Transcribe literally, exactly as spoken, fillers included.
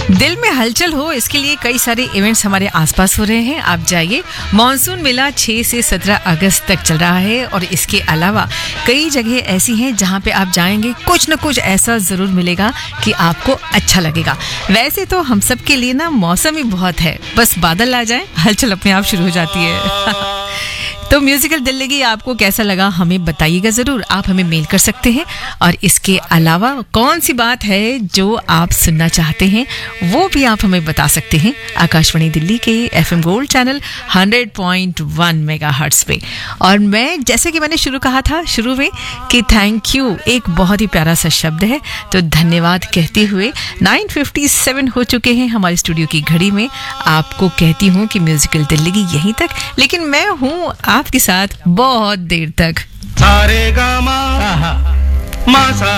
दिल में हलचल हो, इसके लिए कई सारे इवेंट्स हमारे आसपास हो रहे हैं। आप जाइए, मॉनसून मेला छह से सत्रह अगस्त तक चल रहा है और इसके अलावा कई जगह ऐसी हैं जहां पे आप जाएंगे कुछ न कुछ ऐसा जरूर मिलेगा कि आपको अच्छा लगेगा। वैसे तो हम सब के लिए ना मौसम ही बहुत है, बस बादल आ जाए हलचल अपने आप शुरू हो जाती है। तो म्यूजिकल दिल लगी आपको कैसा लगा हमें बताइएगा ज़रूर। आप हमें मेल कर सकते हैं और इसके अलावा कौन सी बात है जो आप सुनना चाहते हैं वो भी आप हमें बता सकते हैं आकाशवाणी दिल्ली के FM gold channel hundred point one megahertz पे। और मैं जैसे कि मैंने शुरू कहा था शुरू में कि थैंक यू एक बहुत ही प्यारा सा शब्द है, तो धन्यवाद कहते हुए नाइन फिफ्टी सेवन हो चुके हैं हमारी स्टूडियो की घड़ी में। आपको कहती हूँ कि म्यूजिकल दिल लगी यहीं तक, लेकिन मैं हूँ आपके साथ बहुत देर तक। सारे गा मा मा सा